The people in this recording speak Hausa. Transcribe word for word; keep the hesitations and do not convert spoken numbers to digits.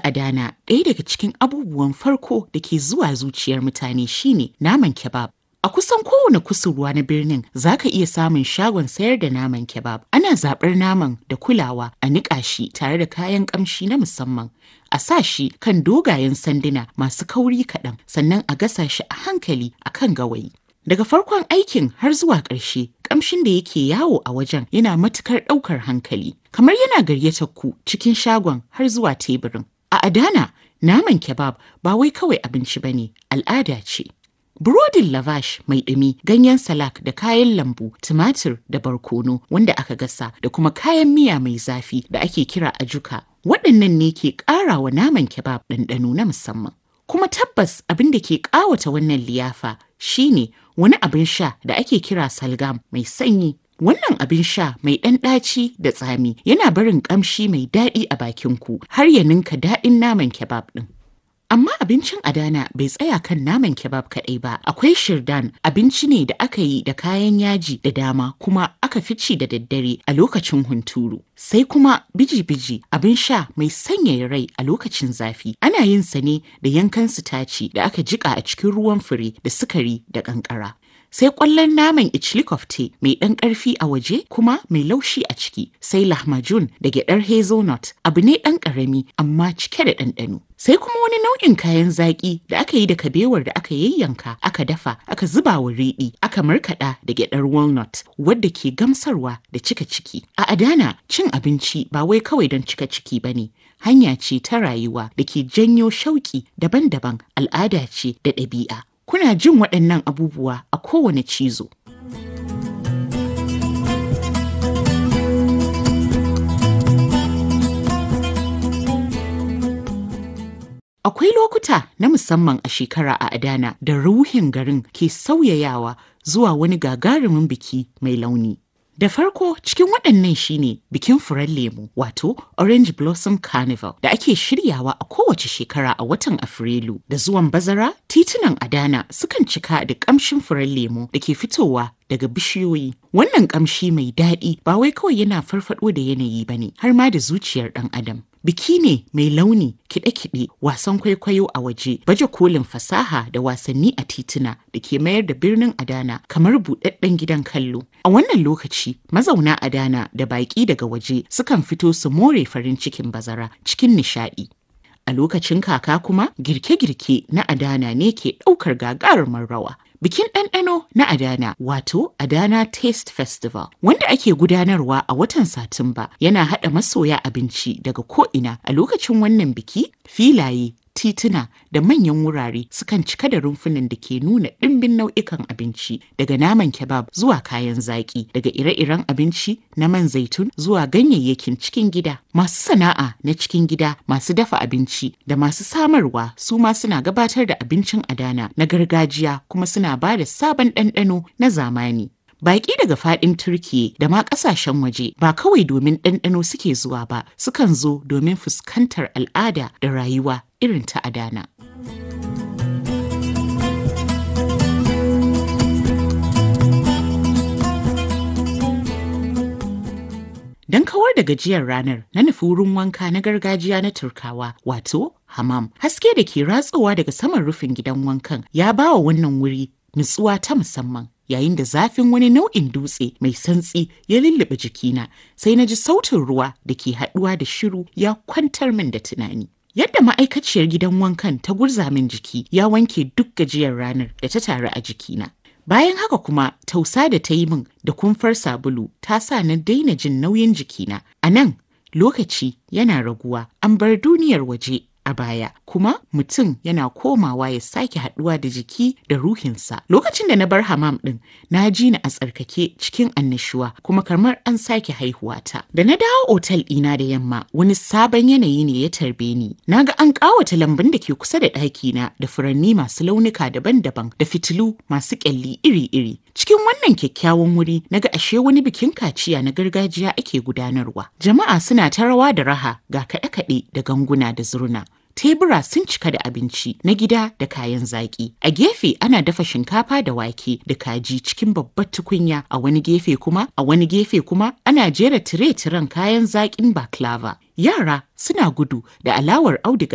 Adana, ɗaya daga cikin abubuwan farko da ke zuwa zuciyar mutane shine naman kebab. A kusan kowane kusurwa na birnin za ka iya samun shagon sayar da naman kebab. Ana zaɓar naman da kulawa a niƙa shi tare da kayan ƙamshi na musamman. A sa shi kan dogayen sanduna masu kauri kaɗan sannan a gasa shi a hankali a kan gawayi. Daga farkon aikin har zuwa ƙarshe, ƙamshin da yake yawo a wajen yana matuƙar ɗaukar hankali, kamar yana gayyatar ku cikin shagon har zuwa teburin. A Adana, naman kebab ba wai kawai abinci bane, al'ada ce. Burodin lavash mai ɗumi, ganyen salak da kayan lambu, tumatir da barkono wanda aka gasa da kuma kayan miya mai zafi da ake kira ajuka. Waɗannan ne ke ƙara wa naman kebab ɗanɗano na musamman. Kuma tabbas abin da ke ƙawata wannan liyafa shine wani abin sha da ake kira salgam mai sanyi. Wannan abin sha mai ɗan ɗaci da tsami yana barin ƙamshi mai daɗi a bakin ku har ya ninka daɗin naman kebab ɗin. Amma abincin Adana bai tsaya kan naman kebab kaɗai ba. Akwai shirdan, abinci ne da aka yi da kayan yaji da dama kuma aka fi ci da daddare a lokacin hunturu. Sai kuma biji-biji, abin sha mai sanyaya rai a lokacin zafi. Ana yin sa ne da yankan sitaci da aka jiƙa a cikin ruwan fure da sukari da ƙanƙara. Sai ƙwallon naman ichlikofte mai ɗan ƙarfi a waje kuma mai laushi a ciki. Sai lahmajun da gyaɗar hazelnut, abu ne ɗan ƙarami amma cike da ɗanɗano. Sai kuma wani nau'in kayan zaƙi da aka yi da kabewar da aka yayyanka, aka dafa, aka zuba wa riɗi, aka markaɗa da gyaɗar walnut wadda ke gamsarwa da cika ciki. A Adana, cin abinci ba wai kawai don cika ciki ba ne. Hanya ce ta rayuwa da ke janyo shauƙi daban-daban, al'ada ce da ɗabi'a. Kuna jin waɗannan abubuwa a kowane cizo. Akwai lokuta na musamman a shekara a Adana da ruhin garin ke sauyayawa zuwa wani gagarumin biki mai launi. Da farko cikin waɗannan shine bikin furen lemu wato Orange Blossom Carnival da ake shiryawa a kowace shekara a watan Afrilu. Da zuwan bazara, titunan Adana sukan cika da ƙamshin furen lemu da ke fitowa daga bishiyoyi. Wannan ƙamshi mai daɗi ba wai kawai yana farfaɗo da yanayi bane, har ma da zuciyar ɗan adam. Biki ne mai launi, kiɗe-kiɗe, wasan kwaikwayo a waje, baje kolin fasaha da wasanni a tituna da ke mayar da birnin Adana kamar buɗaɗɗen gidan kallo. A wannan lokaci, mazauna Adana da baƙi daga waje sukan fito su more farin cikin bazara cikin nishaɗi. A lokacin kaka kuma, girke-girke na Adana ne ke ɗaukar gagarumar rawa. Bikin ɗanɗano na Adana wato Adana Taste Festival wanda ake gudanarwa a watan Satumba yana haɗa masoya abinci daga ko'ina. A lokacin wannan biki, filaye, tituna da manyan wurare sukan cika da rumfunan da ke nuna ɗimbin nau'ikan abinci, daga naman kebab zuwa kayan zaƙi, daga ire-iren abinci na man zaitun zuwa ganyayyakin cikin gida. Masu sana'a na cikin gida, masu dafa abinci da masu samarwa su ma suna gabatar da abincin Adana na gargajiya kuma suna ba da sabon ɗanɗano na zamani. Baƙi daga faɗin Turkiyya da ma ƙasashen waje ba kawai domin ɗanɗano suke zuwa ba, sukan zo domin fuskantar al'ada da rayuwa irin ta Adana. Don kawar da gajiyar ranar na nufi wurin wanka na gargajiya na Turkawa wato hammam. Haske da ke ratsowa daga saman rufin gidan wankan ya ba wa wannan wuri nutsuwa ta musamman. Yayin da zafin wani nau'in dutse mai santsi ya lullube jikina, sai na ji sautin ruwa da ke haɗuwa da shiru ya kwantar min da tunani. Yadda ma'aikaciyar gidan wankan ta gurza min jiki ya wanke duk gajiyar ranar da ta taru a jikina. Bayan haka kuma tausa da ta yi min da kumfar sabulu ta sa na daina jin nauyin jikina. A nan lokaci yana raguwa, an bar duniyar waje a baya kuma mutum yana komawa ya sake haɗuwa da jiki da ruhinsa. Lokacin da na bar hammam ɗin na ji ni a tsarkake cikin annashuwa kuma kamar an sake haihuwa ta. Da na dawo otal ɗina da yamma wani sabon yanayi ne ya tarbe ni. Na ga an ƙawata lambun da ke kusa da ɗakina da furanni masu launuka daban-daban da fitilu masu ƙyalli iri-iri. Cikin wannan kyakkyawan wuri na ga ashe wani bikin kaciya na gargajiya ake gudanarwa. Jama'a suna ta rawa da raha ga kaɗe-kaɗe da ganguna da zurna. Tebura sun cika da abinci na gida da kayan zaƙi. A gefe ana dafa shinkafa da wake da kaji cikin babbar tukunya. A wani gefe kuma, a wani gefe kuma ana jera tire-tiren kayan zaƙin baklava. Yara suna gudu da alawar auduga